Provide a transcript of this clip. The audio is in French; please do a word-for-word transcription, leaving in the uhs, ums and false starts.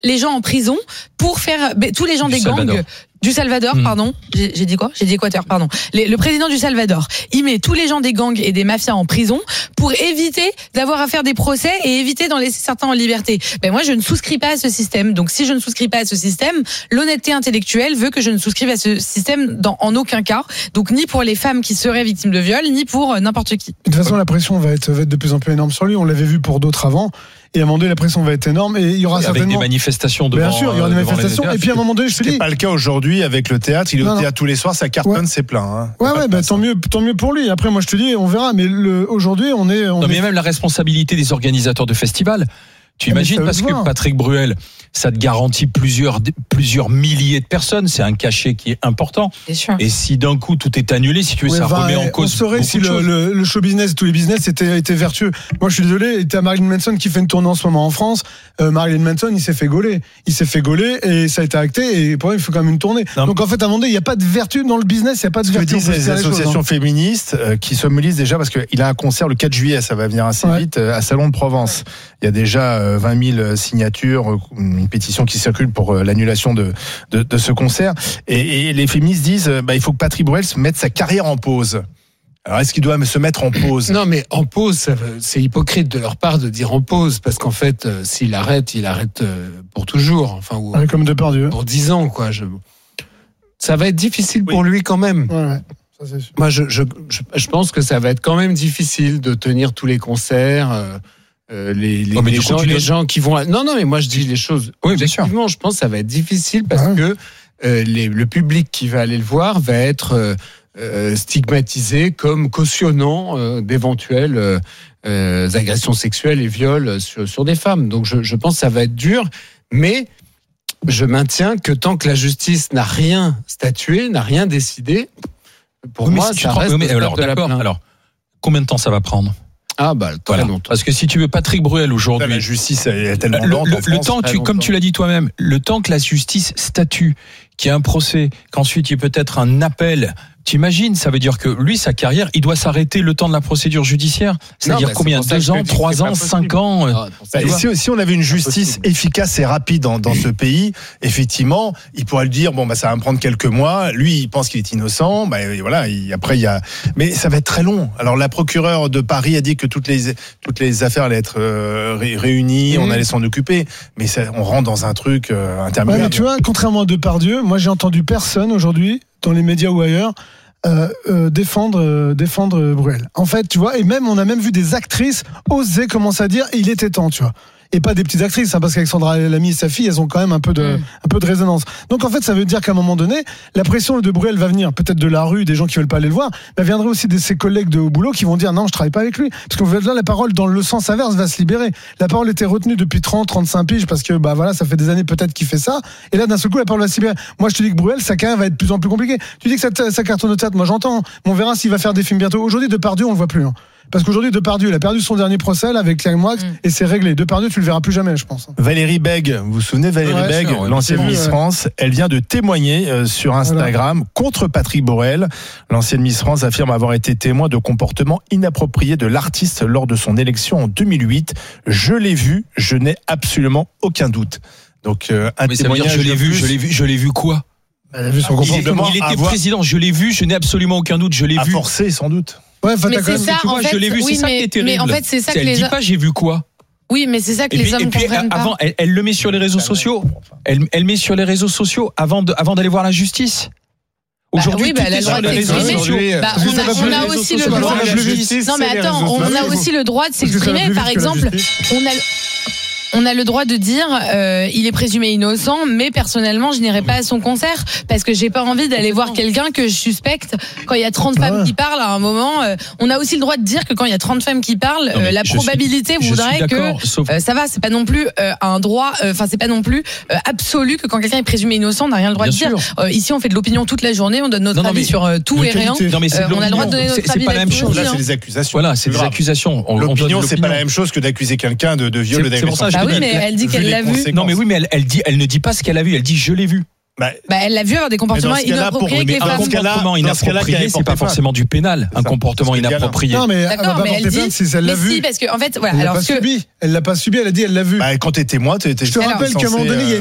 les gens en prison pour faire bah, tous les gens du des Salvador. gangs du Salvador, mmh. pardon. J'ai, j'ai dit quoi ? J'ai dit Équateur, pardon. Les, le président du Salvador, il met tous les gens des gangs et des mafias en prison pour éviter d'avoir à faire des procès et éviter d'en laisser certains en liberté. Ben moi, je ne souscris pas à ce système. Donc, si je ne souscris pas à ce système, l'honnêteté intellectuelle veut que je ne souscrive à ce système dans, en aucun cas. Donc, ni pour les femmes qui seraient victimes de viol, ni pour n'importe qui. De toute façon, la pression va être, va être de plus en plus énorme sur lui. On l'avait vu pour d'autres avant. Et à un moment donné, la pression va être énorme et il y aura avec certainement des manifestations devant. Bien sûr, il y aura des manifestations. Et puis à un moment donné, je te dis. C'est pas le cas aujourd'hui avec le théâtre. Il est non, au non. théâtre tous les soirs, ça cartonne, ouais. c'est plein. Hein. Ouais, ouais, bah, tant mieux, tant mieux pour lui. Après, moi, je te dis, on verra. Mais le, aujourd'hui, on est. On non, est... mais même la responsabilité des organisateurs de festivals. Tu ah, imagines parce que Patrick Bruel, ça te garantit plusieurs plusieurs milliers de personnes, c'est un cachet qui est important. C'est sûr. Et si d'un coup tout est annulé, si tu veux, ouais, ça va, remet en cause. On saurait si le, le, le show business, tous les business étaient, étaient vertueux. Moi, je suis désolé. T'as Marilyn Manson qui fait une tournée en ce moment en France. Euh, Marilyn Manson, il s'est fait gauler. Il s'est fait gauler et ça a été acté. Et pour lui, il faut quand même une tournée. Non. Donc en fait, à un moment donné, il n'y a pas de vertu dans le business. Il n'y a pas de Ce vertu. que disent les associations choses, féministes euh, qui se mobilisent déjà parce qu'il a un concert le quatre juillet. Ça va venir assez ouais. vite euh, à Salon de Provence. Il y a déjà euh, vingt mille signatures, une pétition qui circule pour euh, l'annulation de, de, de ce concert. Et, et les féministes disent euh, bah, il faut que Patrick Bruel mette sa carrière en pause. Alors, est-ce qu'il doit se mettre en pause ? Non, mais en pause, ça, c'est hypocrite de leur part de dire en pause, parce qu'en fait, euh, s'il arrête, il arrête euh, pour toujours. Enfin, ou, ouais, comme Depardieu. Pour dix ans, quoi. Je... Ça va être difficile oui. pour lui quand même. Ouais, ouais. Ça, c'est sûr. Moi, je, je, je, je pense que ça va être quand même difficile de tenir tous les concerts. Euh, Euh, les, les, oh, les, gens, les gens qui vont... Non, non, mais moi je dis les choses oui, objectivement. Je pense que ça va être difficile parce ah. que euh, les, le public qui va aller le voir va être euh, euh, stigmatisé comme cautionnant euh, d'éventuelles euh, euh, agressions sexuelles et viols sur, sur des femmes. Donc je, je pense que ça va être dur, mais je maintiens que tant que la justice n'a rien statué, n'a rien décidé, pour oui, moi si ça reste... Mais alors, d'accord, alors, combien de temps ça va prendre ? Ah bah très voilà. longtemps. Parce que si tu veux Patrick Bruel aujourd'hui, la justice est tellement lente. Le, en le France, temps, tu, comme tu l'as dit toi-même, le temps que la justice statue, qu'il y ait un procès, qu'ensuite il y ait peut-être un appel. T'imagines, ça veut dire que lui, sa carrière, il doit s'arrêter le temps de la procédure judiciaire. C'est-à-dire non, combien ? Deux ans, trois ans, cinq ans non, bah, si, si on avait une justice efficace et rapide dans, dans ce pays, effectivement, il pourrait le dire, bon, bah, ça va me prendre quelques mois. Lui, il pense qu'il est innocent. Bah, voilà, il, après, il y a. Mais ça va être très long. Alors, la procureure de Paris a dit que toutes les, toutes les affaires allaient être euh, réunies, mmh. on allait s'en occuper. Mais ça, on rentre dans un truc euh, intermédiaire. Ouais, mais tu vois, contrairement à Depardieu, moi, j'ai entendu personne aujourd'hui, dans les médias ou ailleurs, Euh, euh, défendre euh, défendre Bruel. En fait, tu vois, et même on a même vu des actrices oser commencer à dire il était temps, tu vois. Et pas des petites actrices, hein, parce qu'Alexandra Lamy et sa fille, elles ont quand même un peu de, mmh. un peu de résonance. Donc en fait, ça veut dire qu'à un moment donné, la pression de Bruel va venir, peut-être de la rue, des gens qui veulent pas aller le voir, mais viendrait aussi de ses collègues de haut boulot qui vont dire non, je travaille pas avec lui. Parce que là, la parole dans le sens inverse va se libérer. La parole était retenue depuis trente, trente-cinq piges parce que bah voilà, ça fait des années peut-être qu'il fait ça. Et là, d'un seul coup, la parole va se libérer. Moi, je te dis que Bruel, sa carrière va être de plus en plus compliquée. Tu dis que ça, ça cartonne au théâtre, moi j'entends. Mais on verra s'il va faire des films bientôt. Aujourd'hui, Depardieu, on le voit plus. Hein. Parce qu'aujourd'hui, Depardieu, il a perdu son dernier procès là, avec Claire Moix mm. et c'est réglé. Depardieu, tu le verras plus jamais, je pense. Valérie Bègue, vous vous souvenez de Valérie ouais, Bègue, sûr, ouais, l'ancienne Miss ouais. France, elle vient de témoigner euh, sur Instagram voilà. contre Patrick Bruel. L'ancienne Miss France affirme avoir été témoin de comportements inappropriés de l'artiste lors de son élection en deux mille huit. Je l'ai vu, je n'ai absolument aucun doute. Donc, euh, un Mais ça veut dire, je l'ai vu, je l'ai vu, je l'ai vu quoi ? Elle a vu son comportement. Il, il était avoir... président, je l'ai vu, je n'ai absolument aucun doute, je l'ai à vu. Forcé, sans doute. Ouais, mais c'est ça, tu vois, en fait, je l'ai vu, oui, c'est ça mais, qui est terrible. Mais en fait, c'est ça que elle les dit pas j'ai vu quoi. Oui, mais c'est ça que et les puis, hommes et puis, comprennent pas. Avant, elle, elle le met sur les réseaux sociaux. Elle, elle met sur les réseaux sociaux avant de, avant d'aller voir la justice. Aujourd'hui, bah oui, bah, elle a le droit de s'exprimer. Bah, on a, on a aussi le droit. Non, mais attends, on a aussi le droit de s'exprimer. Par exemple, on a. On a le droit de dire euh, il est présumé innocent, mais personnellement je n'irai pas à son concert parce que j'ai pas envie d'aller voir quelqu'un que je suspecte quand il y a trente femmes ouais. qui parlent à un moment. Euh, on a aussi le droit de dire que quand il y a trente femmes qui parlent, euh, la probabilité suis, voudrait que sauf... euh, ça va, c'est pas non plus euh, un droit, enfin euh, c'est pas non plus euh, absolu que quand quelqu'un est présumé innocent, on n'a rien le droit Bien de sûr. dire. Euh, ici on fait de l'opinion toute la journée, on donne notre non, non, avis sur euh, tout et rien. Non, mais euh, on a le droit de donner notre c'est, avis. C'est pas la même chose. Là, c'est des accusations. Voilà, c'est des accusations. L'opinion, c'est pas la même chose que d'accuser quelqu'un de viol ou d'agression. Ah oui, mais elle dit qu'elle l'a vu. Non, mais oui, mais elle, elle dit, elle ne dit pas ce qu'elle a vu. Elle dit je l'ai vu. Bah, bah, elle l'a vu avoir des comportements inappropriés avec les femmes. Un comportement inapproprié, c'est pas forcément du pénal. Un comportement inapproprié. Non, mais d'accord, mais elle dit. Si elle l'a vu. Si, parce que en fait, voilà. Elle alors l'a pas que... subi. Elle l'a pas subi. Elle a dit, elle l'a vu. Bah, quand t'es témoin, t'es. Je te rappelle qu'à un moment donné, il y a